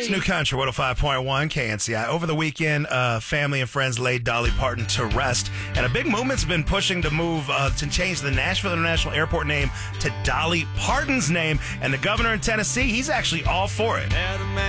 It's New Country 105.1 KNCI. Over the weekend, family and friends laid Dolly Parton to rest, and a big movement's been pushing to change the Nashville International Airport name to Dolly Parton's name, and the governor in Tennessee, he's actually all for it.